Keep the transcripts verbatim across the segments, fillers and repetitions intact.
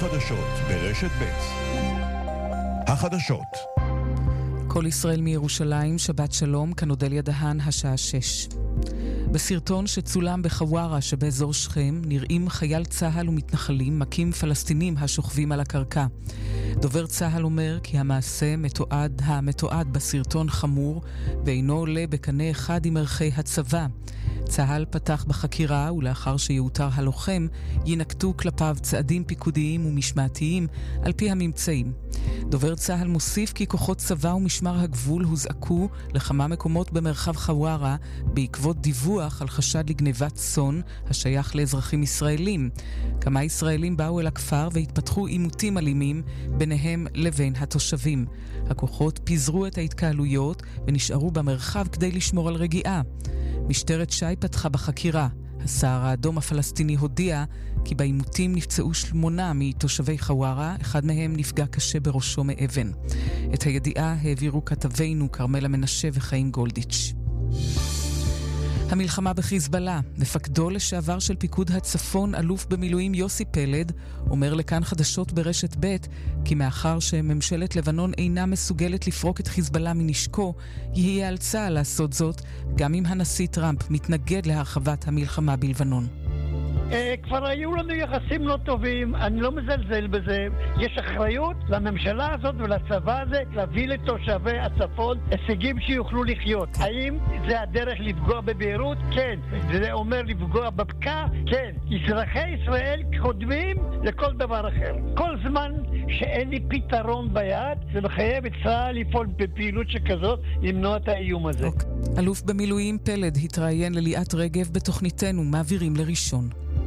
החדשות ברשת ב'. החדשות. כל ישראל מירושלים, שבת שלום, כאן אודליה דהן, השעה שש. בסרטון שצולם בחווארה שבאזור שכם נראים חייל צהל ומתנחלים מכים פלסטינים השוכבים על הקרקע. דובר צהל אומר כי המעשה מתועד, המתועד בסרטון חמור ואינו עולה בקנה אחד עם ערכי הצבא. צהל פתח בחקירה ולאחר שיותר הלוחם ינקטו כלפיו צעדים פיקודיים ומשמעתיים על פי הממצאים. דובר צהל מוסיף כי כוחות צבא ומשמר הגבול הוזעקו לכמה מקומות במרחב חווארה בעקבות דיווח על חשד לגנבת צאן השייך לאזרחים ישראלים. כמה ישראלים באו אל הכפר והתפתחו עימותים אלימים ביניהם לבין התושבים. הכוחות פיזרו את ההתקהלויות ונשארו במרחב כדי לשמור על רגיעה. משטרת שי פתחה בחקירה. הסהר האדום הפלסטיני הודיע כי בעימותים נפצעו שמונה מתושבי חווארה, אחד מהם נפגע קשה בראשו מאבן. את הידיעה העבירו כתבינו קרמלה מנשה וחיים גולדיץ'. המלחמה בחיזבאללה. מפקדו לשעבר של פיקוד הצפון, אלוף במילואים יוסי פלד, אומר לכאן חדשות ברשת ב' כי מאחר שממשלת לבנון אינה מסוגלת לפרוק את חיזבאללה מנשקו, יהיה על צה"ל לעשות זאת, גם אם הנשיא טראמפ מתנגד להרחבת המלחמה בלבנון. כבר היו לנו יחסים לא טובים, אני לא מזלזל בזה. יש אחריות לממשלה הזאת ולצבא הזה להביא לתושבי הצפון הישגים שיוכלו לחיות. האם זה הדרך לפגוע בביירות? כן. זה אומר לפגוע בבקעה? כן. אזרחי ישראל קודמים לכל דבר אחר. כל זמן שאין לי פתרון ביד, זה מחייב את צה"ל לפעול בפעילות שכזאת למנוע את האיום הזה. אלוף במילואים פלד התראיין לליאת רגב בתוכניתנו מעבירים לראשון.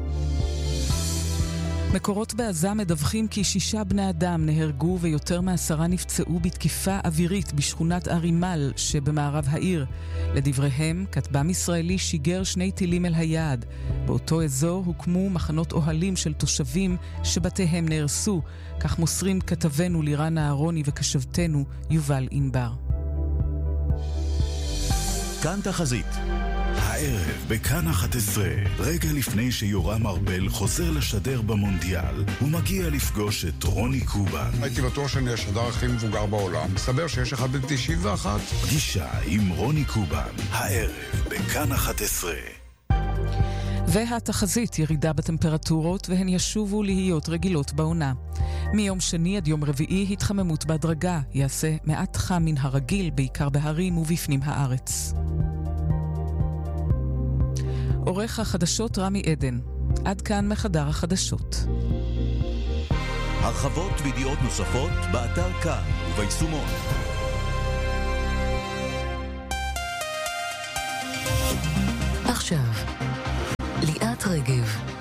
מקורות בעזה מדווחים כי שישה בני אדם נהרגו ויותר מעשרה נפצעו בתקיפה אווירית בשכונת ארימל שבמערב העיר. לדבריהם, כטב"ם ישראלי שיגר שני טילים אל היעד. באותו אזור הוקמו מחנות אוהלים של תושבים שבתיהם נהרסו. כך מוסרים כתבנו לירן אהרוני וכשבתנו יובל אינבר. כאן תחזית. הערב בכאן אחת עשרה, רגע לפני שיורם ארבל חוזר לשדר במונדיאל, הוא מגיע לפגוש את רוני קובן. הייתי בטוח שאני השדר הכי מבוגר בעולם, מסבר שיש אחד בן תשעים ואחת. פגישה עם רוני קובן, הערב בכאן אחת עשרה. והתחזית ירידה בטמפרטורות והן ישובו להיות רגילות בעונה. מיום שני עד יום רביעי התחממות בהדרגה, יעשה מעט חם מן הרגיל, בעיקר בהרים ובפנים הארץ. עורך החדשות רמי עדן. עד כאן מחדר החדשות. הרחבות וידיעות נוספות באתר כאן וביישומון. עכשיו, ליאת רגב.